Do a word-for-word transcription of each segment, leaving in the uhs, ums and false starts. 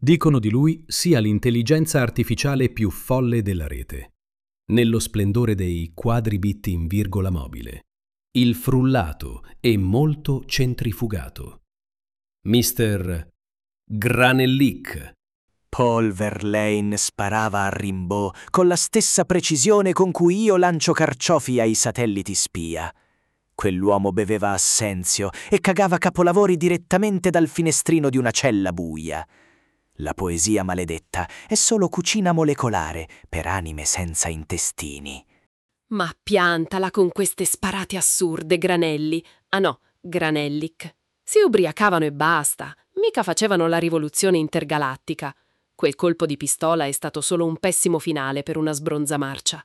Dicono di lui sia l'intelligenza artificiale più folle della rete, nello splendore dei quadribit in virgola mobile, il frullato e molto centrifugato. mister Granellic. Paul Verlaine sparava a Rimbaud con la stessa precisione con cui io lancio carciofi ai satelliti spia. Quell'uomo beveva assenzio e cagava capolavori direttamente dal finestrino di una cella buia. La poesia maledetta è solo cucina molecolare per anime senza intestini. Ma piantala con queste sparate assurde, Granelli. Ah no, Granellic. Si ubriacavano e basta. Mica facevano la rivoluzione intergalattica. Quel colpo di pistola è stato solo un pessimo finale per una sbronzamarcia.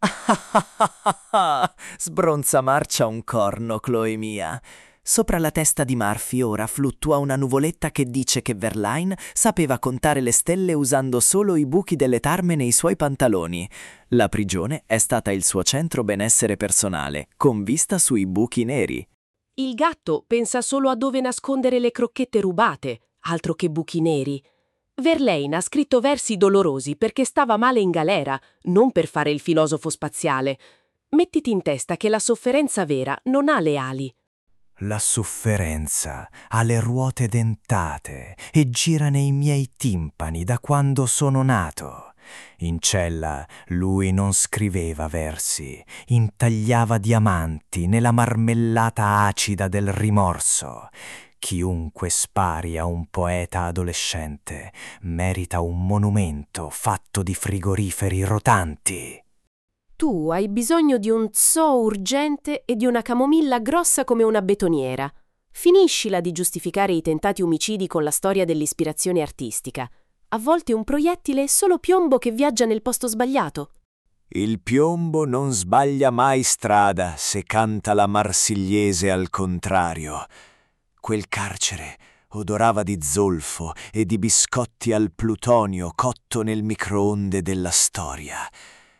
Sbronzamarcia un corno, Chloe mia. Sopra la testa di Murphy ora fluttua una nuvoletta che dice che Verlaine sapeva contare le stelle usando solo i buchi delle tarme nei suoi pantaloni. La prigione è stata il suo centro benessere personale, con vista sui buchi neri. Il gatto pensa solo a dove nascondere le crocchette rubate, altro che buchi neri. Verlaine ha scritto versi dolorosi perché stava male in galera, non per fare il filosofo spaziale. Mettiti in testa che la sofferenza vera non ha le ali. La sofferenza ha le ruote dentate e gira nei miei timpani da quando sono nato. In cella lui non scriveva versi, intagliava diamanti nella marmellata acida del rimorso. Chiunque spari a un poeta adolescente merita un monumento fatto di frigoriferi rotanti. Tu hai bisogno di un zoo urgente e di una camomilla grossa come una betoniera. Finiscila di giustificare i tentati omicidi con la storia dell'ispirazione artistica. A volte un proiettile è solo piombo che viaggia nel posto sbagliato. Il piombo non sbaglia mai strada se canta la marsigliese al contrario. Quel carcere odorava di zolfo e di biscotti al plutonio cotto nel microonde della storia.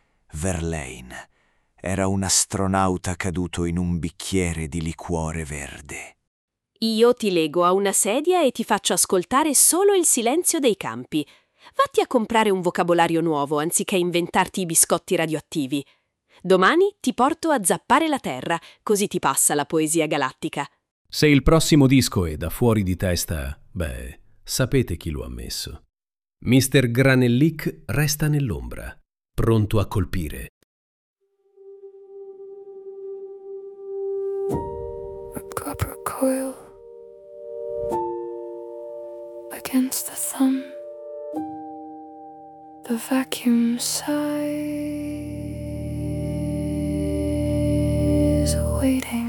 Verlaine era un astronauta caduto in un bicchiere di liquore verde. Io ti lego a una sedia e ti faccio ascoltare solo il silenzio dei campi. Vatti a comprare un vocabolario nuovo anziché inventarti i biscotti radioattivi. Domani ti porto a zappare la terra, così ti passa la poesia galattica. Se il prossimo disco è da fuori di testa, beh, sapete chi lo ha messo. mister Granellic resta nell'ombra, pronto a colpire. A copper coil against the thumb, the vacuum sighs, waiting.